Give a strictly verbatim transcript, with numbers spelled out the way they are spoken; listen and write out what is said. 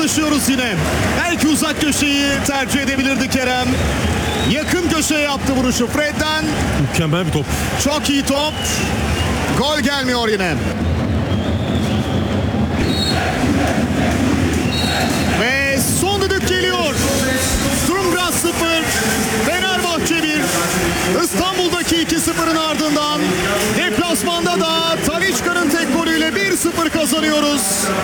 yaşıyoruz yine. Belki uzak köşeyi tercih edebilirdi Kerem. Yakın köşeye yaptı vuruşu Fred'den. Mükemmel bir top. Çok iyi top. Gol gelmiyor yine. Ve son düdük geliyor. Sturmgras sıfır, Fenerbahçe bir. İstanbul'daki iki sıfırın ardından deplasmanda da Talisca'nın tek golüyle bir sıfır kazanıyoruz.